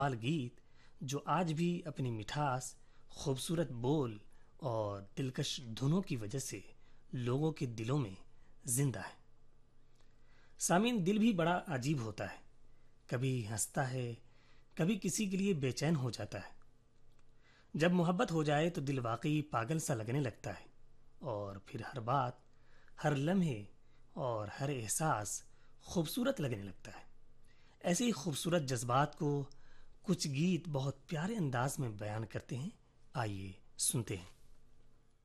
बाल गीत जो आज भी अपनी मिठास, खूबसूरत बोल और दिलकश धुनों की वजह से लोगों के दिलों में जिंदा है। सामीन, दिल भी बड़ा अजीब होता है। कभी हंसता है, कभी किसी के लिए बेचैन हो जाता है। जब मोहब्बत हो जाए तो दिल वाकई पागल सा लगने लगता है और फिर हर बात, हर लम्हे और हर एहसास खूबसूरत लगने लगता है। ऐसे ही खूबसूरत जज्बात को कुछ गीत बहुत प्यारे अंदाज में बयान करते हैं। आइए सुनते हैं।